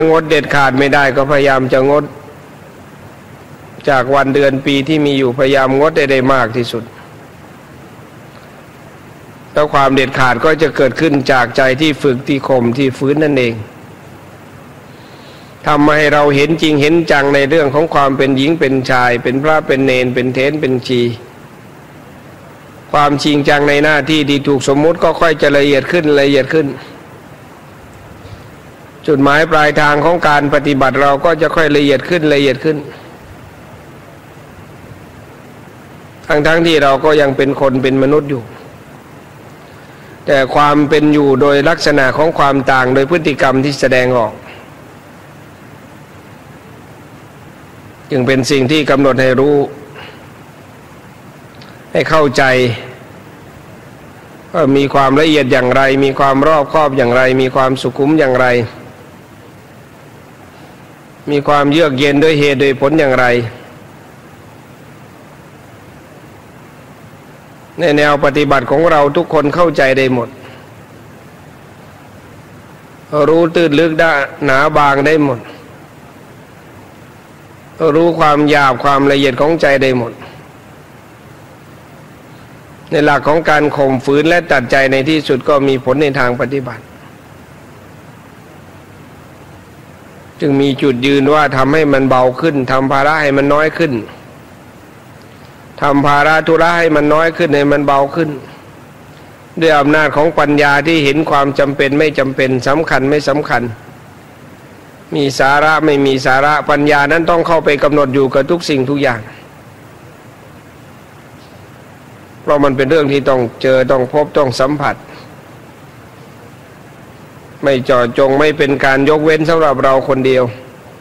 งดเด็ดขาดไม่ได้ก็พยายามจะงดจากวันเดือนปีที่มีอยู่พยายามงดได้มากที่สุดแล้วความเด็ดขาดก็จะเกิดขึ้นจากใจที่ฝึกที่ข่มที่ฝืนนั่นเองทำให้เราเห็นจริงเห็นจังในเรื่องของความเป็นหญิงเป็นชายเป็นพระเป็นเณรเป็นเถรเป็นชีความจริงจังในหน้าที่ที่ถูกสมมุติก็ค่อยจะละเอียดขึ้นละเอียดขึ้นจุดหมายปลายทางของการปฏิบัติเราก็จะค่อยละเอียดขึ้นละเอียดขึ้นทั้งที่เราก็ยังเป็นคนเป็นมนุษย์อยู่แต่ความเป็นอยู่โดยลักษณะของความต่างโดยพฤติกรรมที่แสดงออกจึงเป็นสิ่งที่กำหนดให้รู้ให้เข้าใจว่ามีความละเอียดอย่างไรมีความรอบคอบอย่างไรมีความสุขุมอย่างไรมีความเยือกเย็นด้วยเหตุโดยผลอย่างไรในแนวปฏิบัติของเราทุกคนเข้าใจได้หมดรู้ตื้นลึกได้หนาบางได้หมดรู้ความหยาบความละเอียดของใจได้หมดในหลักของการข่มฝืนและตัดใจในที่สุดก็มีผลในทางปฏิบัติจึงมีจุดยืนว่าทำให้มันเบาขึ้นทำภาระให้มันน้อยขึ้นทำภาระธุระให้มันน้อยขึ้นให้มันเบาขึ้นด้วยอำนาจของปัญญาที่เห็นความจำเป็นไม่จำเป็นสำคัญไม่สำคัญมีสาระไม่มีสาระปัญญานั้นต้องเข้าไปกำหนดอยู่กับทุกสิ่งทุกอย่างเพราะมันเป็นเรื่องที่ต้องเจอต้องพบต้องสัมผัสไม่เจาะจงไม่เป็นการยกเว้นสำหรับเราคนเดียว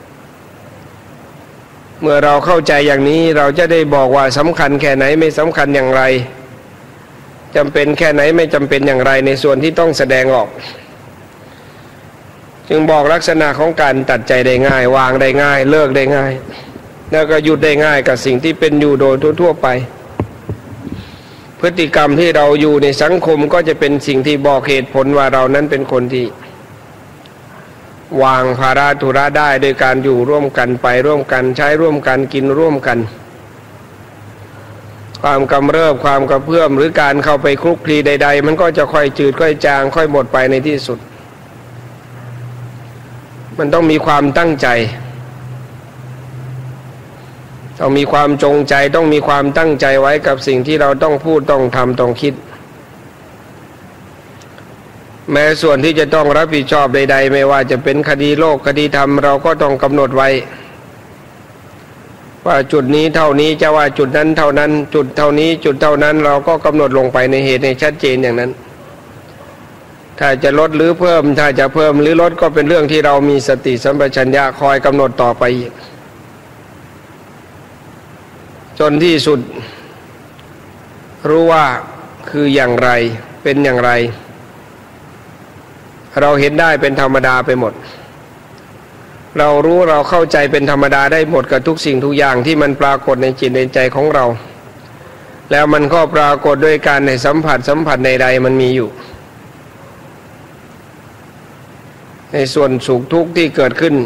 เมื่อเราเข้าใจอย่างนี้เราจะได้บอกว่าสำคัญแค่ไหนไม่สำคัญอย่างไรจำเป็นแค่ไหนไม่จำเป็นอย่างไรในส่วนที่ต้องแสดงออกจึงบอกลักษณะของการตัดใจได้ง่ายวางได้ง่ายเลิกได้ง่ายแล้วก็หยุดได้ง่ายกับสิ่งที่เป็นอยู่โดยทั่วไปพฤติกรรมที่เราอยู่ในสังคมก็จะเป็นสิ่งที่บอกเหตุผลว่าเรานั้นเป็นคนที่วางภาระธุระได้โดยการอยู่ร่วมกันไปร่วมกันใช้ร่วมกันกินร่วมกันความกำเริบความกระเพื่อมหรือการเข้าไปคลุกคลีใดๆมันก็จะค่อยจืดค่อยจางค่อยหมดไปในที่สุดมันต้องมีความตั้งใจต้องมีความจงใจต้องมีความตั้งใจไว้กับสิ่งที่เราต้องพูดต้องทำต้องคิดแม้ส่วนที่จะต้องรับผิดชอบใดๆไม่ว่าจะเป็นคดีโลกคดีธรรมเราก็ต้องกำหนดไว้ว่าจุดนี้เท่านี้จะว่าจุดนั้นเท่านั้นจุดเท่านี้จุดเท่านั้นเราก็กำหนดลงไปในเหตุในชัดเจนอย่างนั้นถ้าจะลดหรือเพิ่มถ้าจะเพิ่มหรือลดก็เป็นเรื่องที่เรามีสติสัมปชัญญะคอยกำหนดต่อไปอีกจนที่สุดรู้ว่าคืออย่างไรเป็นอย่างไรเราเห็นได้เป็นธรรมดาไปหมดเรารู้เราเข้าใจเป็นธรรมดาได้หมดกับทุกสิ่งทุกอย่างที่มันปรากฏในจิตในใจของเราแล้วมันก็ปรากฏด้วยการในสัมผัสใดๆมันมีอยู่ในส่วนสุขทุกข์ที่เกิดขึ้น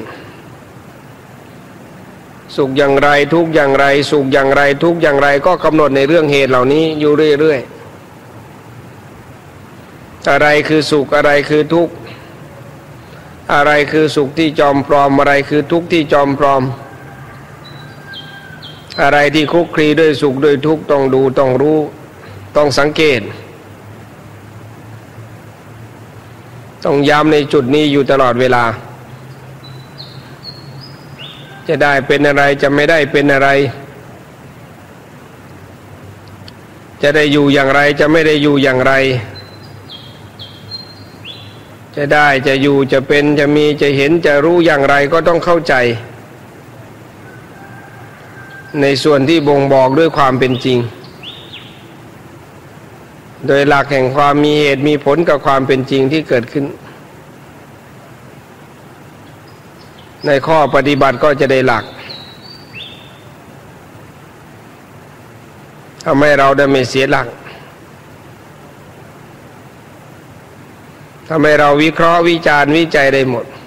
สุขอย่างไรทุกข์อย่างไรสุขอย่างไรทุกข์อย่างไรก็กำหนดในเรื่องเหตุเหล่านี้อยู่เรื่อยๆอะไรคือสุขอะไรคือทุกข์อะไรคือสุขที่จอมปลอมอะไรคือทุกข์ที่จอมปลอมอะไรที่คลุกคลีด้วยสุขด้วยทุกข์ต้องดูต้องรู้ต้องสังเกตต้องย้ำในจุดนี้อยู่ตลอดเวลาจะได้เป็นอะไรจะไม่ได้เป็นอะไรจะได้อยู่อย่างไรจะไม่ได้อยู่อย่างไรจะได้จะอยู่จะเป็นจะมีจะเห็นจะรู้อย่างไรก็ต้องเข้าใจในส่วนที่บ่งบอกด้วยความเป็นจริงโดยหลักแห่งความมีเหตุมีผลกับความเป็นจริงที่เกิดขึ้นในข้อปฏิบัติก็จะได้หลักทำให้เราได้ไม่เสียหลักทำให้เราวิเคราะห์วิจารณ์วิจัยได้หมด